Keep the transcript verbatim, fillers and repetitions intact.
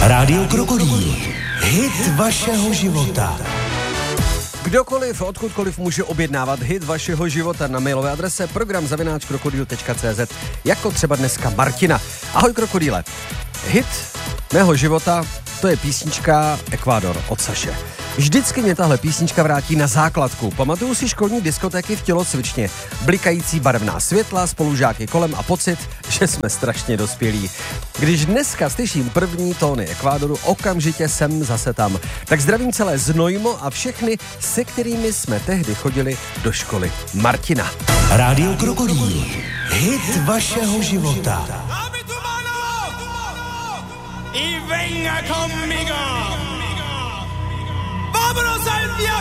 Rádio Krokodýl. Hit vašeho života. Kdokoliv, odkudkoliv může objednávat hit vašeho života na mailové adrese program zavináč krokodýl tečka cé zet, jako třeba dneska Martina. Ahoj krokodýle. Hit mého života, to je písnička Ekvádor od Saše. Vždycky mě tahle písnička vrátí na základku. Pamatuju si školní diskotéky v tělocvičně, blikající barevná světla, spolužáky kolem a pocit, že jsme strašně dospělí. Když dneska slyším první tóny Ekvádoru, okamžitě jsem zase tam. Tak zdravím celé Znojmo a všechny, se kterými jsme tehdy chodili do školy. Martina. Rádio Krokodýl. Hit vašeho života. Y venga conmigo. Vámonos al viaje.